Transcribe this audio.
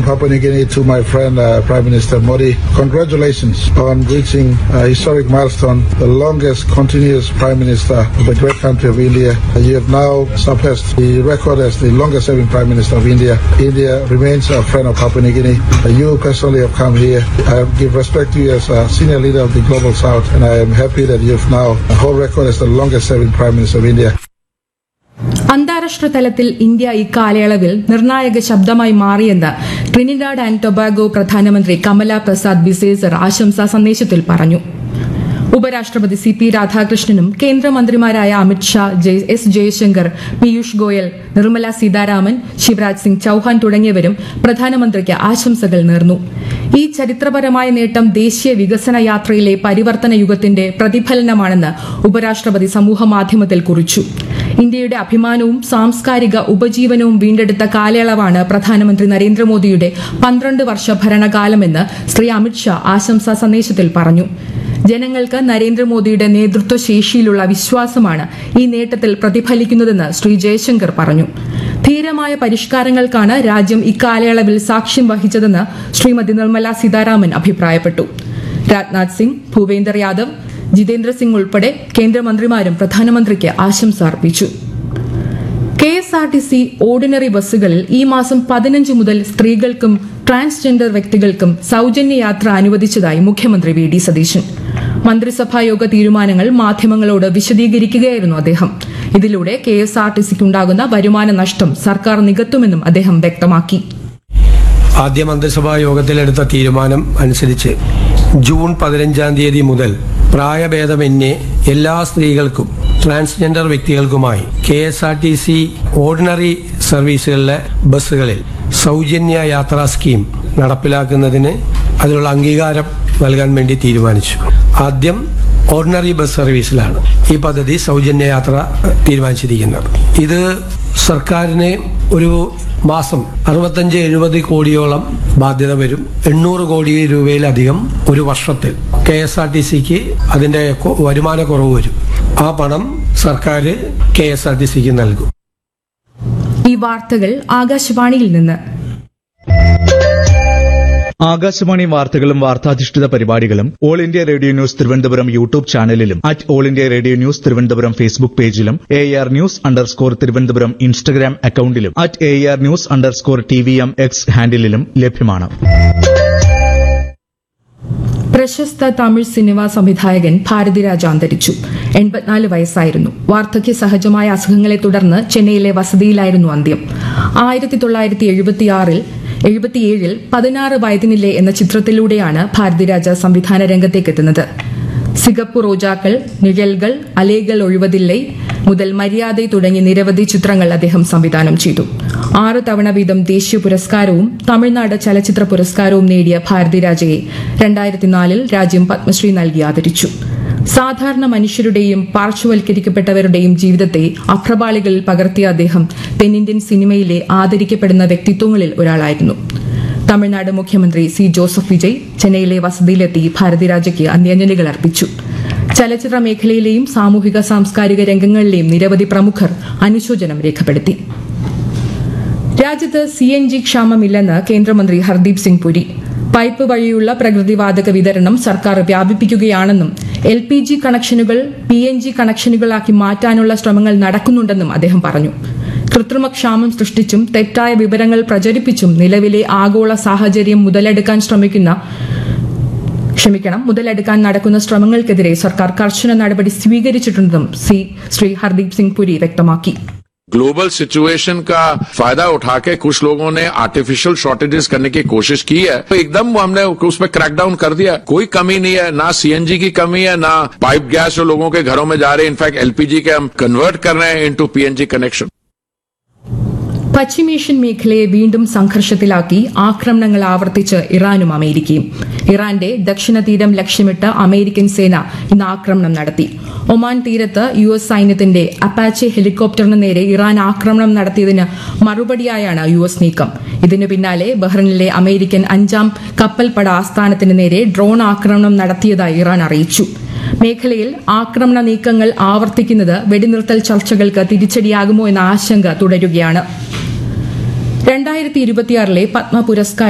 from Papua New Guinea to my friend Prime Minister Modi. Congratulations on reaching a historic milestone, the longest continuous Prime Minister of the great country of India. You have now surpassed the record as the longest serving Prime Minister of India. India remains a friend of Papua New Guinea. You personally have come here. I give respect to you as a senior leader of the Global South, and I am happy that you have now a whole record as the longest serving Prime Minister of India. അന്താരാഷ്ട്ര തലത്തിൽ India ഇക്കാലയളവിൽ നിർണായക ശബ്ദമായി മാറിയെന്ന് Trinidad and Tobago പ്രധാനമന്ത്രി കമല പ്രസാദ് ബിസേസർ ആശംസാ സന്ദേശത്തിൽ പറഞ്ഞു. ഉപരാഷ്ട്രപതി സി.പി. രാധാകൃഷ്ണനും കേന്ദ്രമന്ത്രിമാരായ അമിത്ഷാ, എസ് ജയശങ്കർ, പീയൂഷ് ഗോയൽ, നിർമ്മല സീതാരാമൻ, ശിവരാജ് സിംഗ് ചൌഹാൻ തുടങ്ങിയവരും പ്രധാനമന്ത്രിക്ക് ആശംസകൾ നേർന്നു. ഈ ചരിത്രപരമായ നേട്ടം ദേശീയ വികസന യാത്രയിലെ പരിവർത്തന യുഗത്തിന്റെ പ്രതിഫലനമാണെന്ന് ഉപരാഷ്ട്രപതി സമൂഹമാധ്യമത്തിൽ കുറിച്ചു. ഇന്ത്യയുടെ അഭിമാനവും സാംസ്കാരിക ഉപജീവനവും വീണ്ടെടുത്ത കാലയളവാണ് പ്രധാനമന്ത്രി നരേന്ദ്രമോദിയുടെ 12 വർഷ ഭരണകാലമെന്ന് ശ്രീ അമിത്ഷാ ആശംസാ സന്ദേശത്തിൽ പറഞ്ഞു. ജനങ്ങൾക്ക് നരേന്ദ്രമോദിയുടെ നേതൃത്വശേഷിയിലുള്ള വിശ്വാസമാണ് ഈ നേട്ടത്തിൽ പ്രതിഫലിക്കുന്നതെന്ന് ശ്രീ ജയശങ്കർ പറഞ്ഞു. ധീരമായ പരിഷ്കാരങ്ങൾക്കാണ് രാജ്യം ഇക്കാലയളവിൽ സാക്ഷ്യം വഹിച്ചതെന്ന് ശ്രീമതി നിർമ്മല സീതാരാമൻ അഭിപ്രായപ്പെട്ടു. രാജ്നാഥ് സിംഗ്, ഭൂപേന്ദർ യാദവ്, ജിതേന്ദ്ര സിംഗ് ഉൾപ്പെടെ കേന്ദ്രമന്ത്രിമാരും പ്രധാനമന്ത്രിക്ക് ആശംസ അർപ്പിച്ചു. കെഎസ്ആർടിസി ഓർഡിനറി ബസ്സുകളിൽ ഈ മാസം 15 മുതൽ സ്ത്രീകൾക്കും ട്രാൻസ്ജെൻഡർ വ്യക്തികൾക്കും സൌജന്യ യാത്ര അനുവദിച്ചതായി മുഖ്യമന്ത്രി വി.ഡി. സതീശൻ. മന്ത്രിസഭായോഗ തീരുമാനങ്ങൾ മാധ്യമങ്ങളോട് വിശദീകരിക്കുകയായിരുന്നു അദ്ദേഹം. ഇതിലൂടെ കെഎസ്ആർടിസിക്കുണ്ടാകുന്ന വരുമാന നഷ്ടം സർക്കാർ നികത്തുമെന്നും അദ്ദേഹം വ്യക്തമാക്കി. ആദ്യ മന്ത്രിസഭാ യോഗത്തിലെടുത്ത തീരുമാനം അനുസരിച്ച് ജൂൺ 15 തീയതി മുതൽ പ്രായഭേദമന്യേ എല്ലാ സ്ത്രീകൾക്കും ട്രാൻസ്ജെൻഡർ വ്യക്തികൾക്കുമായി കെഎസ്ആർടിസി ഓർഡിനറി സർവീസുകളിലെ ബസ്സുകളിൽ സൗജന്യ യാത്രാ സ്കീം നടപ്പിലാക്കുന്നതിന് അതിനുള്ള അംഗീകാരം നൽകാൻ വേണ്ടി തീരുമാനിച്ചു. ആദ്യം ഓർഡിനറി ബസ് സർവീസിലാണ് ഈ പദ്ധതി സൗജന്യ യാത്ര തീരുമാനിച്ചിരിക്കുന്നത്. ഇത് സർക്കാരിന് ഒരു മാസം 65-70 കോടിയോളം ബാധ്യത വരും. 800 കോടി രൂപയിലധികം ഒരു വർഷത്തിൽ കെഎസ്ആർടിസിക്ക് അതിന്റെ വരുമാന കുറവ് വരും. ആ പണം സർക്കാർ കെഎസ്ആർടിസിക്ക് നൽകും. ഈ വാർത്തകൾ ആകാശവാണിയിൽ നിന്ന്. ആകാശവാണി വാർത്തകളും വാർത്താധിഷ്ഠിത പരിപാടികളും all India radio news Thiruvananthapuram YouTube ചാനലിലും all India radio news Thiruvananthapuram Facebook പേജിലും AR News_ തിരുവനന്തപുരം ഇൻസ്റ്റഗ്രാം അക്കൌണ്ടിലും AR News_TVM X ഹാൻഡിലും ലഭ്യമാണ്. പ്രശസ്ത തമിഴ് സിനിമാ സംവിധായകൻ ഭാരതിരാജ അന്തരിച്ചു. 84 വയസ്സായിരുന്നു. വാർദ്ധക്യ സഹജമായ അസുഖങ്ങളെ തുടർന്ന് ചെന്നൈയിലെ വസതിയിലായിരുന്നു അന്ത്യം. 1977 16 വയതിനില്ലേ എന്ന ചിത്രത്തിലൂടെയാണ് ഭാരതിരാജ സംവിധാന രംഗത്തേക്കെത്തുന്നത്. സിഗപ്പു റോജാക്കൾ, നിഴൽകൾ, അലേകൾ ഒഴിവതില്ലേ മുതൽ മര്യാദ തുടങ്ങി നിരവധി ചിത്രങ്ങൾ അദ്ദേഹം സംവിധാനം ചെയ്തു. 6 തവണ വീതം ദേശീയ പുരസ്കാരവും തമിഴ്നാട് ചലച്ചിത്ര പുരസ്കാരവും നേടിയ ഭാരതിരാജയെ 2004 രാജ്യം പത്മശ്രീ നൽകി ആദരിച്ചു. സാധാരണ മനുഷ്യരുടെയും പാർശ്വവൽക്കരിക്കപ്പെട്ടവരുടെയും ജീവിതത്തെ അഭ്രപാളികളിൽ പകർത്തിയ അദ്ദേഹം തെന്നിന്ത്യൻ സിനിമയിലെ ആദരിക്കപ്പെടുന്ന വ്യക്തിത്വങ്ങളിൽ ഒരാളായിരുന്നു. തമിഴ്നാട് മുഖ്യമന്ത്രി സി ജോസഫ് വിജയ് ചെന്നൈയിലെ വസതിയിലെത്തി ഭാരതിരാജയ്ക്ക് അന്ത്യാഞ്ജലികൾ അർപ്പിച്ചു. ചലച്ചിത്ര മേഖലയിലെയും സാമൂഹിക സാംസ്കാരിക രംഗങ്ങളിലെയും നിരവധി പ്രമുഖർ അനുശോചനം രേഖപ്പെടുത്തി. രാജ്യത്ത് CNG ക്ഷാമമില്ലെന്ന് കേന്ദ്രമന്ത്രി ഹർദീപ് സിംഗ് പുരി. പൈപ്പ് വഴിയുള്ള പ്രകൃതിവാതക വിതരണം സർക്കാർ വ്യാപിപ്പിക്കുകയാണെന്നും LPG കണക്ഷനുകൾ PNG കണക്ഷനുകളാക്കി മാറ്റാനുള്ള ശ്രമങ്ങൾ നടക്കുന്നുണ്ടെന്നും അദ്ദേഹം പറഞ്ഞു. കൃത്രിമക്ഷാമം സൃഷ്ടിച്ചും തെറ്റായ വിവരങ്ങൾ പ്രചരിപ്പിച്ചും നിലവിലെ ആഗോള സാഹചര്യം മുതലെടുക്കാൻ നടക്കുന്ന ശ്രമങ്ങൾക്കെതിരെ സർക്കാർ കർശന നടപടി സ്വീകരിച്ചിട്ടുണ്ടെന്നും ശ്രീ ഹർദീപ് സിംഗ് പുരി വ്യക്തമാക്കി. ग्लोबल सिचुएशन का फायदा उठा के कुछ लोगों ने आर्टिफिशियल शॉर्टेजेस करने की कोशिश की है, तो एकदम हमने उस पर क्रैकडाउन कर दिया. कोई कमी नहीं है, ना CNG की कमी है, ना पाइप गैस जो लोगों के घरों में जा रहे हैं. इनफैक्ट LPG के हम कन्वर्ट कर रहे हैं इनटू PNG कनेक्शन. പശ്ചിമേഷ്യൻ മേഖലയെ വീണ്ടും സംഘർഷത്തിലാക്കി ആക്രമണങ്ങൾ ആവർത്തിച്ച് ഇറാനും അമേരിക്കയും. ഇറാന്റെ ദക്ഷിണ തീരം ലക്ഷ്യമിട്ട് അമേരിക്കൻ സേന ഇന്ന് ആക്രമണം നടത്തി. ഒമാൻ തീരത്ത് US സൈന്യത്തിന്റെ അപ്പാച്ചെ ഹെലികോപ്റ്ററിന് നേരെ ഇറാൻ ആക്രമണം നടത്തിയതിന് മറുപടിയായാണ് US നീക്കം. ഇതിനു പിന്നാലെ ബഹ്റിനിലെ അമേരിക്കൻ 5ാം കപ്പൽപ്പട ആസ്ഥാനത്തിന് നേരെ ഡ്രോൺ ആക്രമണം നടത്തിയതായി ഇറാൻ അറിയിച്ചു. മേഖലയിൽ ആക്രമണ നീക്കങ്ങൾ ആവർത്തിക്കുന്നത് വെടിനിർത്തൽ ചർച്ചകൾക്ക് തിരിച്ചടിയാകുമോ എന്ന ആശങ്ക തുടരുകയാണ്. 2026 പത്മ പുരസ്കാരം